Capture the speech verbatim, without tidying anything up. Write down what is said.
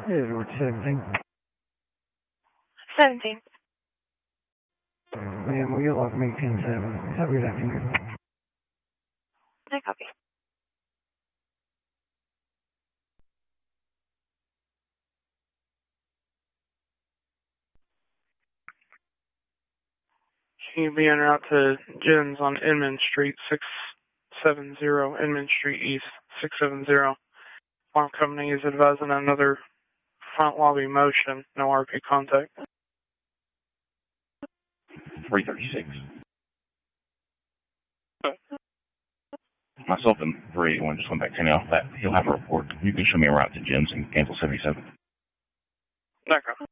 Yeah, Route seventeen. seventeen. Man, we'll get like me ten seven. Have a good afternoon. I copy. Can you be en route to Jen's on Inman Street, six seven zero, Inman Street East, six seven zero. Farm company is advising another front lobby motion, no R P contact. three thirty-six. Myself and three eighty-one just went back to ten off that. He'll have a report. You can show me a route to Jim's in Kansas seventy-seven. D'accord.